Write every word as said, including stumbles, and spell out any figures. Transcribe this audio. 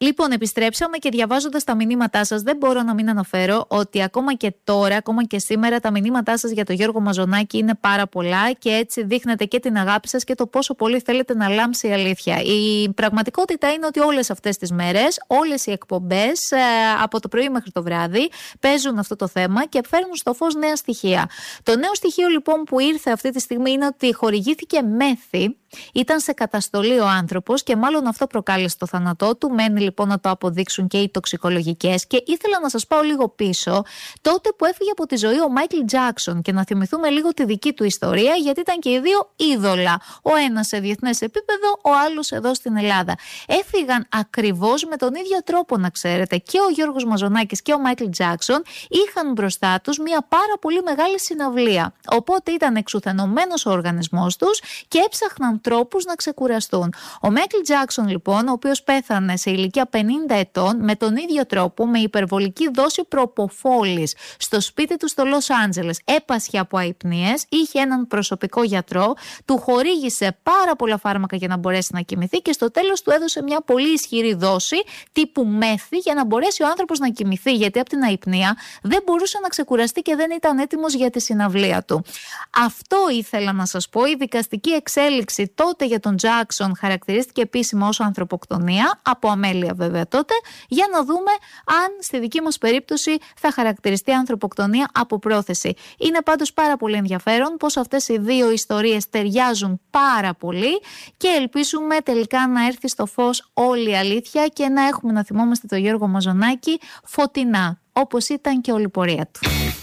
Λοιπόν, επιστρέψαμε και διαβάζοντας τα μηνύματά σας, δεν μπορώ να μην αναφέρω ότι ακόμα και τώρα, ακόμα και σήμερα, τα μηνύματά σας για τον Γιώργο Μαζονάκη είναι πάρα πολλά και έτσι δείχνετε και την αγάπη σας και το πόσο πολύ θέλετε να λάμψει η αλήθεια. Η πραγματικότητα είναι ότι όλες αυτές τις μέρες, όλες οι εκπομπές ε, από το πρωί μέχρι το βράδυ παίζουν αυτό το θέμα και φέρνουν στο φως νέα στοιχεία. Το νέο στοιχείο λοιπόν που ήρθε αυτή τη στιγμή είναι ότι χορηγήθηκε μέθη. Ήταν σε καταστολή ο άνθρωπος και μάλλον αυτό προκάλεσε το θάνατό του. Μένει λοιπόν να το αποδείξουν και οι τοξικολογικές. Και ήθελα να σας πάω λίγο πίσω, τότε που έφυγε από τη ζωή ο Μάικλ Τζάκσον, και να θυμηθούμε λίγο τη δική του ιστορία, γιατί ήταν και οι δύο είδωλα. Ο ένας σε διεθνές επίπεδο, ο άλλος εδώ στην Ελλάδα. Έφυγαν ακριβώς με τον ίδιο τρόπο, να ξέρετε. Και ο Γιώργος Μαζονάκης και ο Μάικλ Τζάκσον είχαν μπροστά τους μια πάρα πολύ μεγάλη συναυλία. Οπότε ήταν εξουθενωμένος ο οργανισμός τους και έψαχναν τρόπους να ξεκουραστούν. Ο Μάικλ Τζάκσον λοιπόν, ο οποίος πέθανε σε ηλικία πενήντα ετών, με τον ίδιο τρόπο, με υπερβολική δόση προποφόλης στο σπίτι του στο Λος Άντζελες, έπασχε από αϊπνίες, είχε έναν προσωπικό γιατρό, του χορήγησε πάρα πολλά φάρμακα για να μπορέσει να κοιμηθεί και στο τέλος του έδωσε μια πολύ ισχυρή δόση τύπου μέθη για να μπορέσει ο άνθρωπος να κοιμηθεί, γιατί από την αϊπνία δεν μπορούσε να ξεκουραστεί και δεν ήταν έτοιμος για τη συναυλία του. Αυτό ήθελα να σας πω. Η δικαστική εξέλιξη τότε για τον Τζάκσον χαρακτηρίστηκε επίσημα ως ανθρωποκτονία, από αμέλεια βέβαια τότε, για να δούμε αν στη δική μας περίπτωση θα χαρακτηριστεί ανθρωποκτονία από πρόθεση. Είναι πάντως πάρα πολύ ενδιαφέρον πως αυτές οι δύο ιστορίες ταιριάζουν πάρα πολύ και ελπίζουμε τελικά να έρθει στο φως όλη η αλήθεια και να έχουμε να θυμόμαστε τον Γιώργο Μαζονάκη φωτεινά, όπως ήταν και όλη η πορεία του.